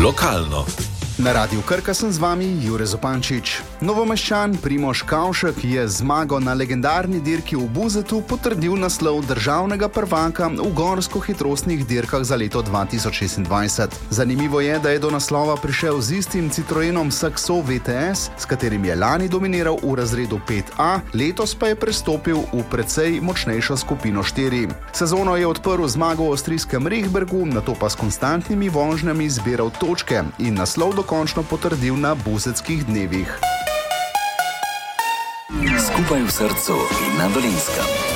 Lokalno. Na Radiu Krka sem z vami Jure Zopančič. Novomeščan Primož Kavšek je zmago na legendarni dirki v Buzetu potrdil naslov državnega prvaka v gorsko-hitrostnih dirkah za leto 2026. Zanimivo je, da je do naslova prišel z istim Citroenom Saxo VTS, s katerim je lani dominiral v razredu 5A, letos pa je prestopil v precej močnejšo skupino 4. Sezono je odprl zmago v avstrijskem Rehbergu, nato pa s konstantnimi vožnjami zbiral točke in naslov dokončno potrdil na buzetskih dnevih. Skupaj v srcu in na Dolenjskem.